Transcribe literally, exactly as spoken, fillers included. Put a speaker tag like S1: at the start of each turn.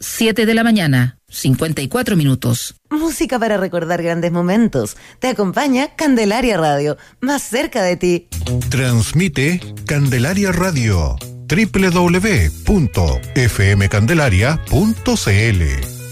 S1: siete de la mañana, cincuenta y cuatro minutos.
S2: Música para recordar grandes momentos. Te acompaña Candelaria Radio, más cerca de ti.
S3: Transmite Candelaria Radio, doble u doble u doble u punto f m candelaria punto c l.